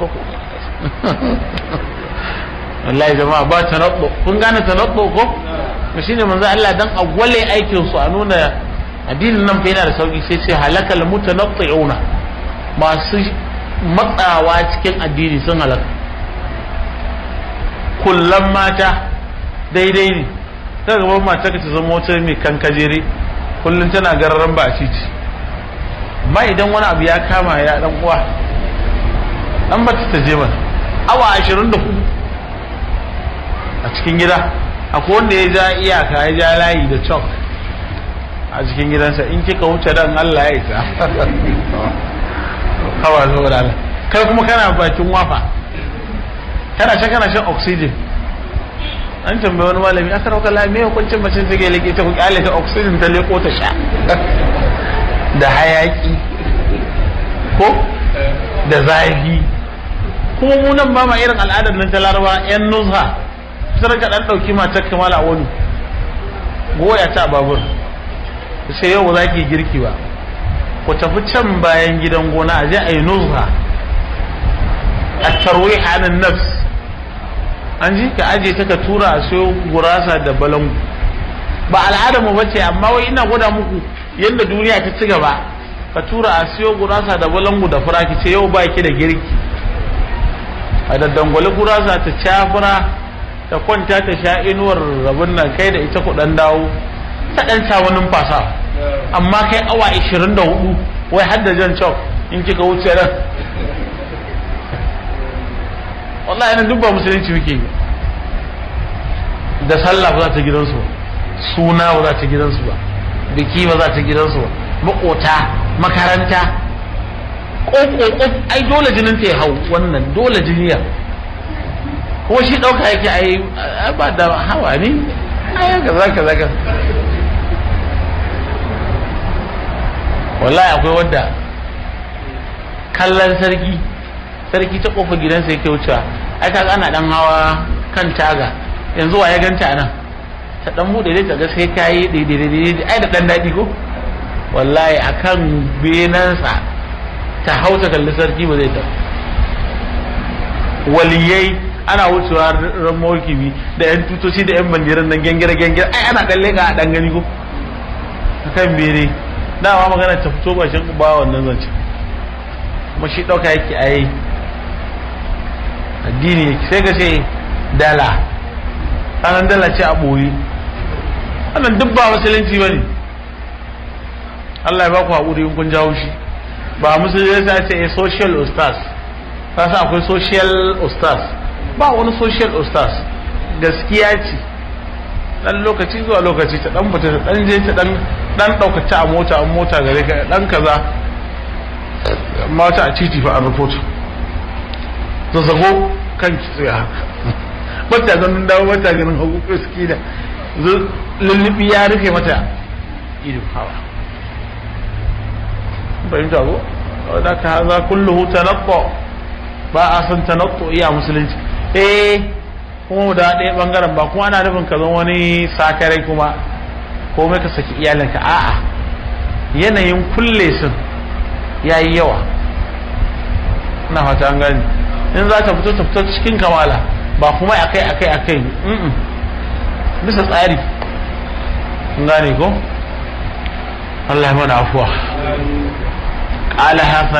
ko wallahi jama'a ba tanaddu. Kun gane tanaddu ko shine manzo Allah dan agwale aikin su a nuna addinin nan fa yana da sauki sai halakal mutanatti'una masu matsawa cikin addini sun halaka. Kullum mata daidai ne ta gaban mata ka ta zama wata mai kankajere kullum tana gararan ba a titi, amma idan wani abu ya kama ya dan uwa an bata ta je mana awa 24 a cikin gida. Akwai wanda ya ja iyaka ya ja layi da chalk a cikin gidansa, in kika wuce dan Allah ya isa hawa zo da Allah. Kai kuma kana bakin wafa kana shan oxygen. An tambaye wani malami aka rauka la me hukuncin mace take leke ta ku kyale ta oxygen ta leko ta sha da hayaki ko da zafi. Kuma mu nan ba ma irin al'adar nan ta Laraba yan nuzha sai ka dan dauki matar kamala wani goya ta babur sai yau ba za ki girki ba, ku tafi can bayan gidan gona a je a yi nuzha at-tarwih 'an an-nafs. An ji ka aje ta ka tura a sayo gurasa da balangu. Ba al'ada mu bace, amma wai ina gwada muku yadda duniya ta ci gaba. Ka tura a sayo gurasa da balangu da fura ki ce yau ba ki da girki. A daddangwale gurasa ta cafura ta kwanta ta sha inuwar rabin nan kai da ita ku dan dawo ta dan sa wani numfasa. Amma kai awa 24 wai har da jan chok in kika wuce ran. Wallahi nan duk ba musulunci muke da sallah ba za ta gidansu ba, suna ba za ta gidansu ba, biki ba za ta gidansu ba, makota, makaranta, ƙoƙoƙo ai dole jinin ta ya hau wannan dole jiniya. Ko shi ɗauka yake ai ba da hawa ne ai kaza. Wallahi akwai wadda kallon sarki ta kofar gidansa yake wucewa, ai kaga ana dan hawa kan taga. Yanzu wa ya ganta nan ta dan bude dai ta ga sai kai daidai ai da dan dadi ko wallahi akan benansa ta hauta kalli sarki ba zai ta. Waliyai ana wucewa ran mawkibi da yan tutoci da yan bandiran nan gengere ai ana kalle ga dan gani ko kan bere dama magana ta fito bashin ba wannan zance. Kuma shi dauka yake ai addini sai ga sai dala sanan dala ce a boye, wannan duk ba musulunci bane. Allah ya ba ku haƙuri in kun jawo shi. Ba musulunci sai ce social ustaz, kasa akwai social ustaz, ba wani social ustaz. Gaskiya ce dan lokaci zuwa lokaci ta dan fita ta dan je ta dan daukata a mota gare ka dan kaza, amma ta a titi fa an report zazzago kanki sai haka bata ganin dawo bata ganin hagu gaski da lullubi ya rufe mata ido hawa. Fahimta ko da ka haza kulluhu tanaqqa, ba a san tanaqqa iya musulunci. Kuma da ɗaya bangaren ba kuma ana nufin ka zan wani sakarai kuma komai ka saki iyalinka, a'a yanayin kulle sun yayi yawa. Ina fata an gani in za ta fito cikin kamala, ba kuma akai bisa tsari. Gane ko Allah ya mana afuwa. Qala